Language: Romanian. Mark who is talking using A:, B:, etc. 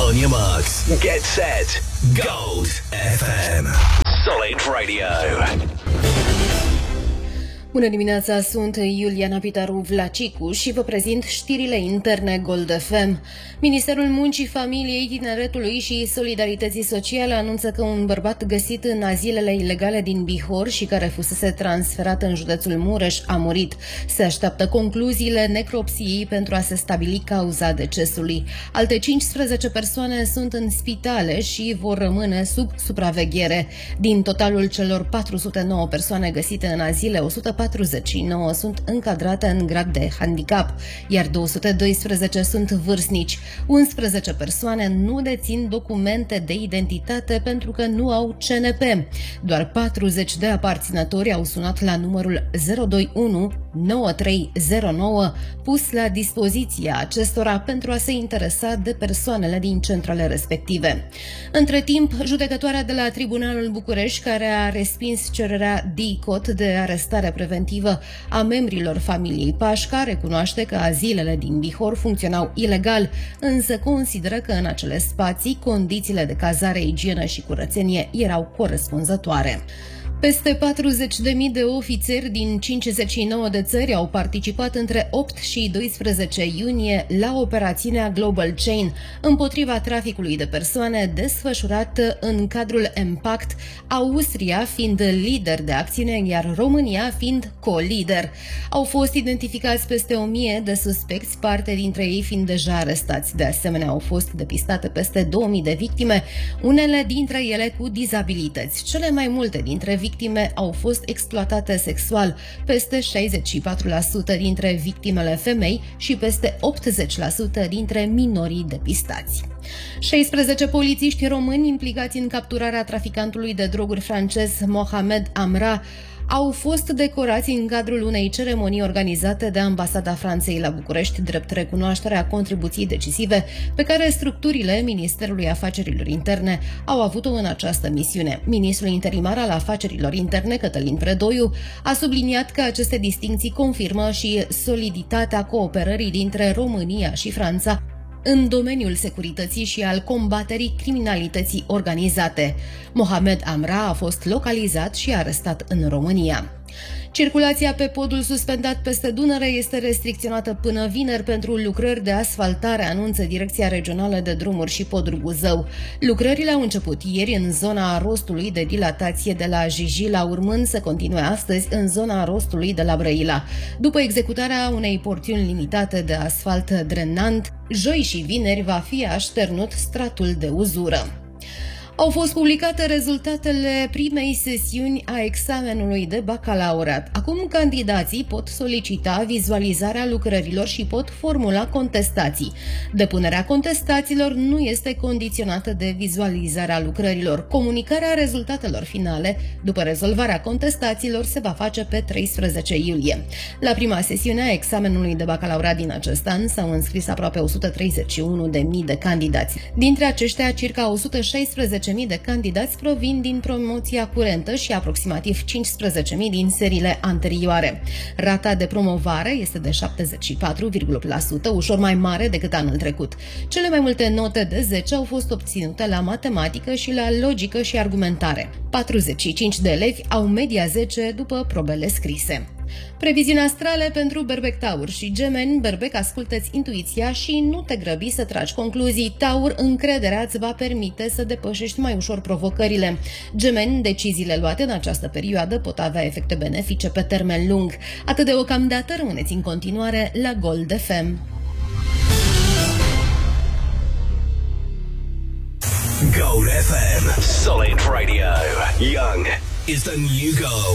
A: On your marks, get set, Gold FM. Solid Radio.
B: Bună dimineața, sunt Iuliana Pitaru Vlacicu și vă prezint știrile interne Gold FM. Ministerul Muncii, Familiei, Tineretului și Solidarității Sociale anunță că un bărbat găsit în azilele ilegale din Bihor și care fusese transferat în județul Mureș a murit. Se așteaptă concluziile necropsiei pentru a se stabili cauza decesului. Alte 15 persoane sunt în spitale și vor rămâne sub supraveghere. Din totalul celor 409 persoane găsite în azile, 149 sunt încadrate în grad de handicap, iar 212 sunt vârstnici. 11 persoane nu dețin documente de identitate pentru că nu au CNP. Doar 40 de aparținători au sunat la numărul 021 9309 pus la dispoziția acestora pentru a se interesa de persoanele din centrele respective. Între timp, judecătoarea de la Tribunalul București, care a respins cererea DICOT de arestare preventivă a membrilor familiei Pașca, recunoaște că azilele din Bihor funcționau ilegal, însă consideră că în acele spații condițiile de cazare, igienă și curățenie erau corespunzătoare. Peste 40.000 de ofițeri din 59 de țări au participat între 8 și 12 iunie la operațiunea Global Chain împotriva traficului de persoane desfășurată în cadrul Impact, Austria fiind lider de acțiune, iar România fiind co-lider. Au fost identificați peste 1000 de suspecți, parte dintre ei fiind deja arestați. De asemenea, au fost depistate peste 2000 de victime, unele dintre ele cu dizabilități. Cele mai multe dintre victime au fost exploatate sexual, peste 64% dintre victimele femei și peste 80% dintre minorii depistați. 16 polițiști români implicați în capturarea traficantului de droguri francez Mohamed Amra au fost decorați în cadrul unei ceremonii organizate de Ambasada Franței la București, drept recunoașterea contribuției decisive pe care structurile Ministerului Afacerilor Interne au avut-o în această misiune. Ministrul interimar al Afacerilor Interne, Cătălin Predoiu, a subliniat că aceste distincții confirmă și soliditatea cooperării dintre România și Franța în domeniul securității și al combaterii criminalității organizate. Mohamed Amra a fost localizat și arestat în România. Circulația pe podul suspendat peste Dunăre este restricționată până vineri pentru lucrări de asfaltare, anunță Direcția Regională de Drumuri și Poduri Buzău. Lucrările au început ieri în zona rostului de dilatație de la Jijila, urmând să continue astăzi în zona rostului de la Brăila. După executarea unei porțiuni limitate de asfalt drenant, joi și vineri va fi așternut stratul de uzură. Au fost publicate rezultatele primei sesiuni a examenului de bacalaureat. Acum candidații pot solicita vizualizarea lucrărilor și pot formula contestații. Depunerea contestațiilor nu este condiționată de vizualizarea lucrărilor. Comunicarea rezultatelor finale după rezolvarea contestațiilor se va face pe 13 iulie. La prima sesiune a examenului de bacalaureat din acest an s-au înscris aproape 131.000 de candidați. Dintre aceștia, circa 116.000 de candidați provin din promoția curentă și aproximativ 15.000 din seriile anterioare. Rata de promovare este de 74,1%, ușor mai mare decât anul trecut. Cele mai multe note de 10 au fost obținute la matematică și la logică și argumentare. 45 de elevi au media 10 după probele scrise. Previziuni astrale pentru Berbec, Taur și Gemeni. Berbec, ascultă-ți intuiția și nu te grăbi să tragi concluzii. Taur, încrederea îți va permite să depășești mai ușor provocările. Gemeni, deciziile luate în această perioadă pot avea efecte benefice pe termen lung. Atât deocamdată, rămâneți în continuare la Gold FM.
A: Gold FM. Solid Radio. Young is the new gold.